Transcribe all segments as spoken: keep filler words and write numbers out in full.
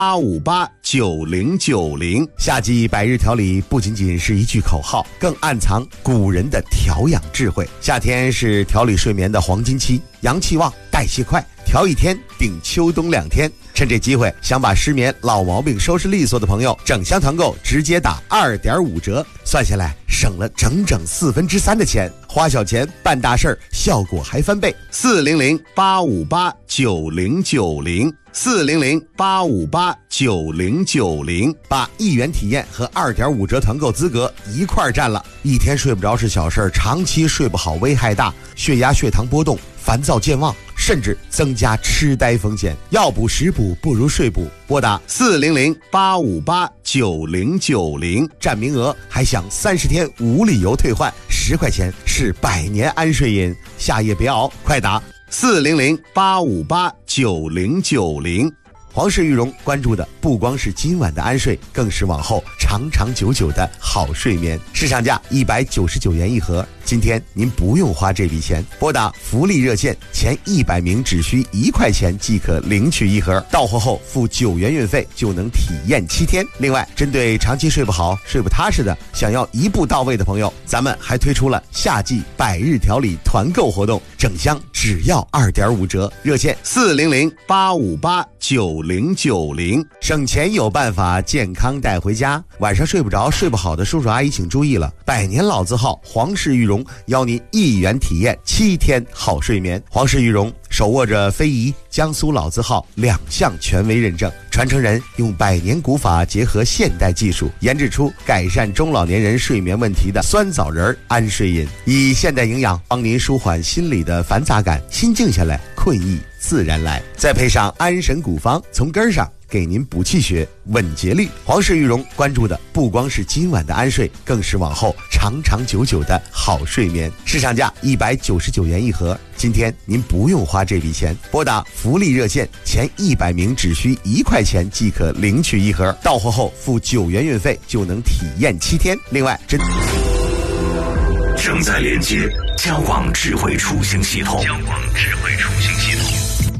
八五八九零九零。夏季百日调理不仅仅是一句口号，更暗藏古人的调养智慧。夏天是调理睡眠的黄金期，阳气旺，代谢快，调一天顶秋冬两天。趁这机会，想把失眠老毛病收拾利索的朋友，整箱团购直接打二点五折，算下来省了整整四分之三的钱，花小钱办大事儿，效果还翻倍。四零零八五八九零九零，四零零八五八九零九零，把一元体验和二点五折团购资格一块儿占了。一天睡不着是小事儿，长期睡不好危害大，血压血糖波动，烦躁健忘，甚至增加痴呆风险。要补食补不如睡补，拨打四零零八五八九零九零，占名额还享三十天无理由退换，十块钱是百年安睡饮，夏夜别熬，快打四零零八五八九零九零。皇氏玉荣关注的不光是今晚的安睡，更是往后长长久久的好睡眠。市场价一百九十九元一盒，今天您不用花这笔钱，拨打福利热线，前一百名只需一块钱即可领取一盒，到货后付九元运费就能体验七天。另外，针对长期睡不好、睡不踏实的，想要一步到位的朋友，咱们还推出了夏季百日调理团购活动，整箱只要二点五折，热线四零零八五八九零九零，省钱有办法，健康带回家。晚上睡不着、睡不好的叔叔阿姨请注意了，百年老字号皇氏玉荣邀您一元体验七天好睡眠。皇氏玉荣手握着非遗、江苏老字号两项权威认证，传承人用百年古法结合现代技术，研制出改善中老年人睡眠问题的酸枣仁安睡饮，以现代营养帮您舒缓心理的烦杂感，心静下来，困意自然来。再配上安神古方，从根上给您补气血、稳节律。皇氏玉荣关注的不光是今晚的安睡，更是往后长长久久的好睡眠。市场价一百九十九元一盒，今天您不用花这笔钱，拨打福利热线，前一百名只需一块钱即可领取一盒，到货后付九元运费就能体验七天。另外，真正在连接交广智慧出行系统。交广智慧出行系统。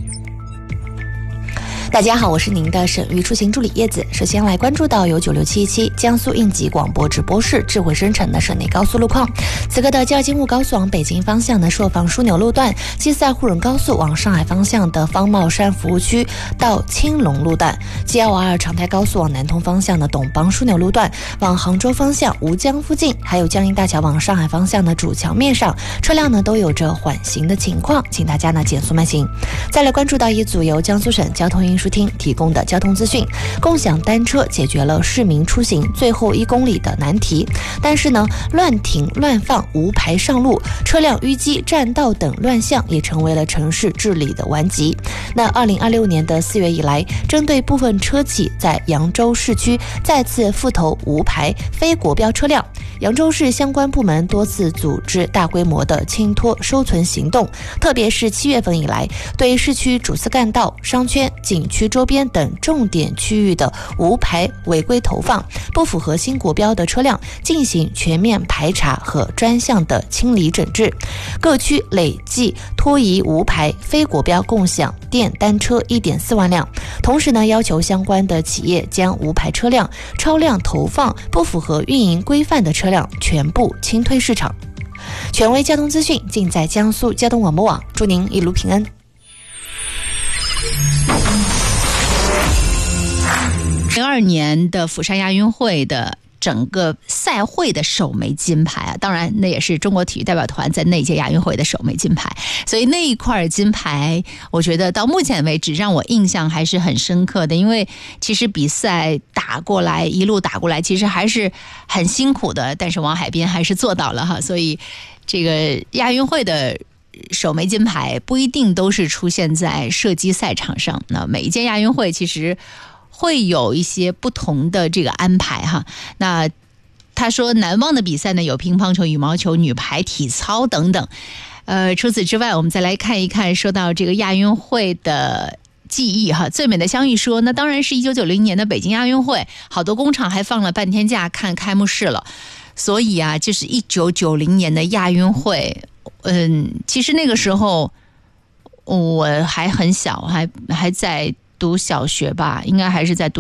大家好，我是您的省域出行助理叶子。首先来关注到由九六七七江苏应急广播直播室智慧生成的省内高速路况。此刻的 G 二 京沪高速往北京方向的朔方枢纽路段， G 四 沪蓉高速往上海方向的方茂山服务区到青龙路段， G 二五二 长台高速往南通方向的董邦枢纽路段，往杭州方向吴江附近，还有江阴大桥往上海方向的主桥面上，车辆呢都有着缓行的情况，请大家呢减速慢行。再来关注到一组由江苏省交通运输厅提供的交通资讯，共享单车解决了市民出行最后一公里的难题，但是呢，乱停乱放、无牌上路、车辆淤积占道等乱象也成为了城市治理的顽疾。那二零二六年的四月以来，针对部分车企在扬州市区再次复投无牌非国标车辆，扬州市相关部门多次组织大规模的清拖收存行动，特别是七月份以来，对市区主次干道、商圈、景区周边等重点区域的无牌违规投放、不符合新国标的车辆进行全面排查和专项的清理整治。各区累计拖移无牌非国标共享电单车 一点四万辆，同时呢，要求相关的企业将无牌车辆、超量投放、不符合运营规范的车辆全部清推市场。权威交通资讯尽在江苏交通广播网，祝您一路平安。 零二年的釜山亚运会的整个赛会的首枚金牌啊，当然那也是中国体育代表团在那届亚运会的首枚金牌，所以那一块金牌我觉得到目前为止让我印象还是很深刻的，因为其实比赛打过来一路打过来其实还是很辛苦的，但是王海滨还是做到了哈，所以这个亚运会的首枚金牌不一定都是出现在射击赛场上，那每一届亚运会其实会有一些不同的这个安排哈。那他说难忘的比赛呢有乒乓球、羽毛球、女排、体操等等。呃，除此之外，我们再来看一看说到这个亚运会的记忆哈。最美的相遇说，那当然是一九九零年的北京亚运会，好多工厂还放了半天假看开幕式了。所以啊，就是一九九零年的亚运会，嗯，其实那个时候我还很小，还还在读小学吧，应该还是在读